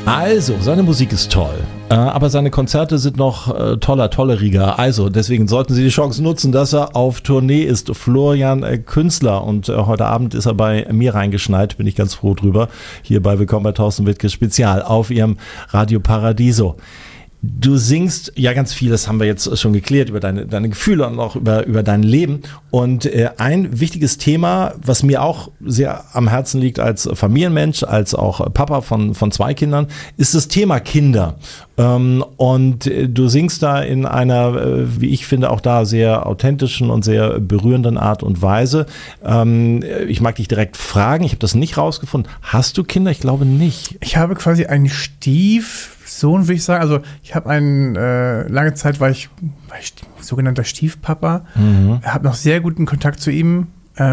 Also, seine Musik ist toll, aber seine Konzerte sind noch tolleriger. Also, deswegen sollten Sie die Chance nutzen, dass er auf Tournee ist. Florian Künstler, und heute Abend ist er bei mir reingeschneit, bin ich ganz froh drüber. Hier bei Willkommen bei Thorsten Wittke Spezial auf Ihrem Radio Paradiso. Du singst ja ganz viel, das haben wir jetzt schon geklärt, über deine Gefühle und auch über dein Leben. Und ein wichtiges Thema, was mir auch sehr am Herzen liegt als Familienmensch, als auch Papa von 2 Kindern, ist das Thema Kinder. Und du singst da in einer, wie ich finde, auch da sehr authentischen und sehr berührenden Art und Weise. Ich mag dich direkt fragen, ich habe das nicht rausgefunden. Hast du Kinder? Ich glaube nicht. Ich habe quasi einen Stiefsohn, würde ich sagen. Also ich habe lange Zeit war ich sogenannter Stiefpapa. Habe noch sehr guten Kontakt zu ihm.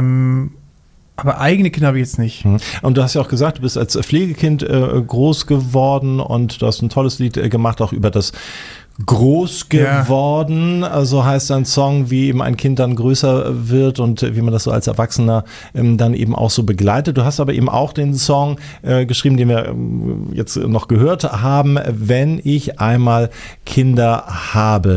Aber eigene Kinder habe ich jetzt nicht. Und du hast ja auch gesagt, du bist als Pflegekind groß geworden und du hast ein tolles Lied gemacht, auch über das groß geworden, also heißt ein Song, wie eben ein Kind dann größer wird und wie man das so als Erwachsener dann eben auch so begleitet. Du hast aber eben auch den Song geschrieben, den wir jetzt noch gehört haben, wenn ich einmal Kinder habe.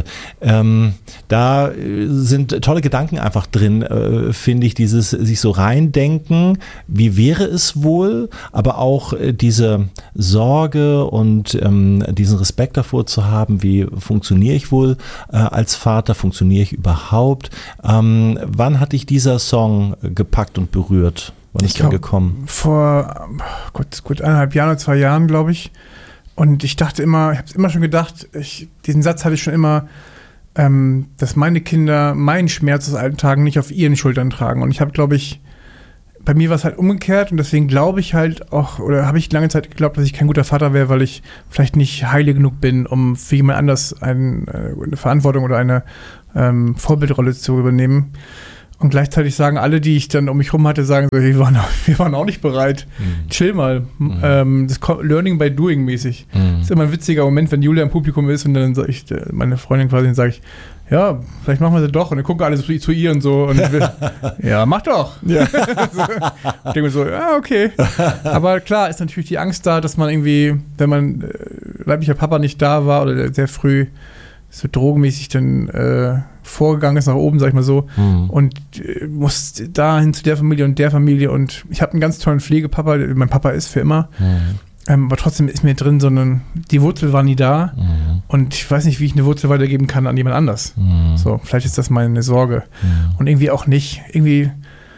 Da sind tolle Gedanken einfach drin, finde ich, dieses sich so reindenken, wie wäre es wohl, aber auch diese Sorge und diesen Respekt davor zu haben, wie funktioniere ich wohl als Vater, funktioniere ich überhaupt? Wann hat dich dieser Song gepackt und berührt? Wann ist der gekommen? Vor gut 1,5 Jahren oder 2 Jahren, glaube ich. Und ich dachte immer, ich habe es immer schon gedacht, diesen Satz hatte ich schon immer, dass meine Kinder meinen Schmerz aus alten Tagen nicht auf ihren Schultern tragen. Und ich habe, glaube ich, bei mir war es halt umgekehrt und deswegen glaube ich halt auch, oder habe ich lange Zeit geglaubt, dass ich kein guter Vater wäre, weil ich vielleicht nicht heilig genug bin, um für jemand anders eine Verantwortung oder eine Vorbildrolle zu übernehmen. Und gleichzeitig sagen alle, die ich dann um mich rum hatte, sagen so, wir waren auch nicht bereit. Chill mal. Das Learning by Doing mäßig. Das ist immer ein witziger Moment, wenn Julia im Publikum ist und dann sage ich, meine Freundin quasi, dann sage ich, ja, vielleicht machen wir sie doch. Und dann gucken alle zu ihr und so. Und ja, mach doch. Ja. Ich denke mir so, ja, okay. Aber klar ist natürlich die Angst da, dass man irgendwie, wenn man leiblicher Papa nicht da war oder sehr früh so drogenmäßig dann vorgegangen ist nach oben, sag ich mal so, und muss dahin zu der Familie und der Familie. Und ich habe einen ganz tollen Pflegepapa, mein Papa ist für immer. Aber trotzdem ist mir drin, sondern die Wurzel war nie da und ich weiß nicht, wie ich eine Wurzel weitergeben kann an jemand anders. So, vielleicht ist das meine Sorge. Und irgendwie auch nicht. Irgendwie,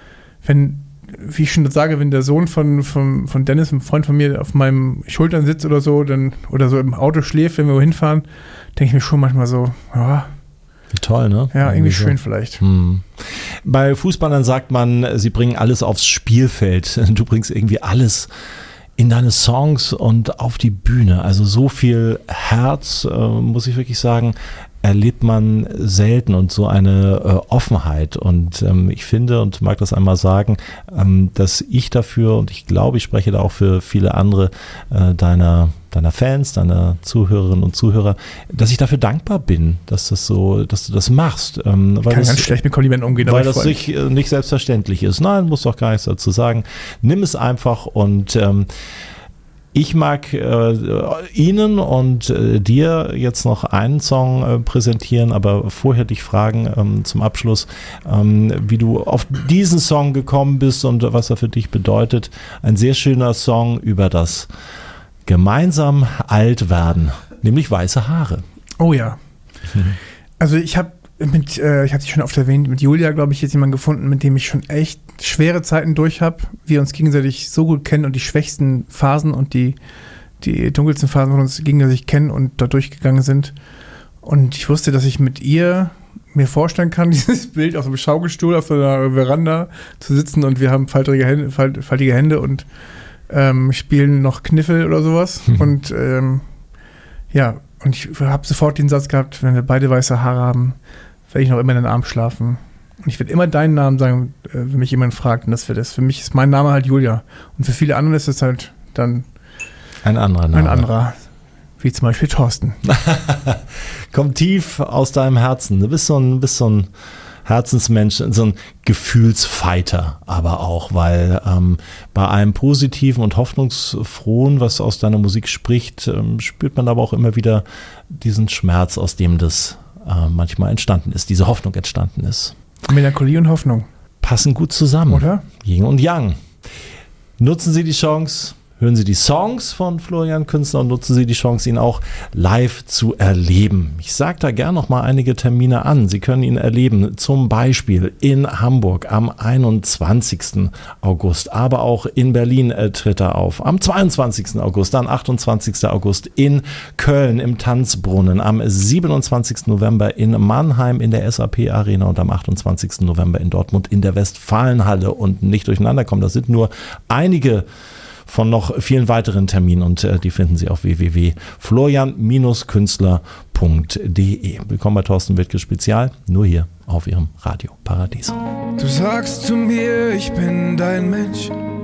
wie ich schon sage, wenn der Sohn von Dennis, einem Freund von mir, auf meinen Schultern sitzt oder so, oder so im Auto schläft, wenn wir wohin fahren, denke ich mir schon manchmal so, ja. Wie toll, ne? Ja, irgendwie schön vielleicht. Bei Fußballern sagt man, sie bringen alles aufs Spielfeld. Du bringst irgendwie alles in deine Songs und auf die Bühne. Also so viel Herz, muss ich wirklich sagen, erlebt man selten und so eine Offenheit. Und ich finde und mag das einmal sagen, dass ich dafür, und ich glaube, ich spreche da auch für viele andere deiner Fans, deiner Zuhörerinnen und Zuhörer, dass ich dafür dankbar bin, dass du das machst. Weil kann ganz schlecht mit Komplimenten umgehen. Weil das nicht selbstverständlich ist. Nein, muss doch gar nichts dazu sagen. Nimm es einfach und ich mag Ihnen und dir jetzt noch einen Song präsentieren, aber vorher dich fragen zum Abschluss, wie du auf diesen Song gekommen bist und was er für dich bedeutet. Ein sehr schöner Song über das gemeinsam alt werden, nämlich weiße Haare. Oh ja. Also ich habe sie schon oft erwähnt, mit Julia, glaube ich, jetzt jemanden gefunden, mit dem ich schon echt schwere Zeiten durch habe. Wir uns gegenseitig so gut kennen und die schwächsten Phasen und die dunkelsten Phasen von uns gegenseitig kennen und da durchgegangen sind. Und ich wusste, dass ich mit ihr mir vorstellen kann, dieses Bild auf einem Schaukelstuhl auf so einer Veranda zu sitzen und wir haben faltige Hände und spielen noch Kniffel oder sowas. Und ja, und ich habe sofort den Satz gehabt, wenn wir beide weiße Haare haben, werde ich noch immer in den Arm schlafen. Und ich werde immer deinen Namen sagen, wenn mich jemand fragt. Und das wird es. Für mich ist mein Name halt Julia. Und für viele andere ist es halt dann ein anderer Name. Ein anderer. Wie zum Beispiel Thorsten. Kommt tief aus deinem Herzen. Du bist so ein Herzensmensch, so ein Gefühlsfighter aber auch, weil bei allem Positiven und Hoffnungsfrohen, was aus deiner Musik spricht, spürt man aber auch immer wieder diesen Schmerz, aus dem das manchmal entstanden ist, diese Hoffnung entstanden ist. Melancholie und Hoffnung. Passen gut zusammen. Oder? Yin und Yang. Nutzen Sie die Chance, hören Sie die Songs von Florian Künstler und nutzen Sie die Chance, ihn auch live zu erleben. Ich sage da gerne noch mal einige Termine an. Sie können ihn erleben, zum Beispiel in Hamburg am 21. August, aber auch in Berlin tritt er auf. Am 22. August, dann 28. August in Köln im Tanzbrunnen, am 27. November in Mannheim in der SAP Arena und am 28. November in Dortmund in der Westfalenhalle. Und nicht durcheinander kommen, das sind nur einige von noch vielen weiteren Terminen und die finden Sie auf www.florian-künstler.de. Willkommen bei Thorsten Wittke Spezial, nur hier auf Ihrem Radio Paradies. Du sagst zu mir, ich bin dein Mensch,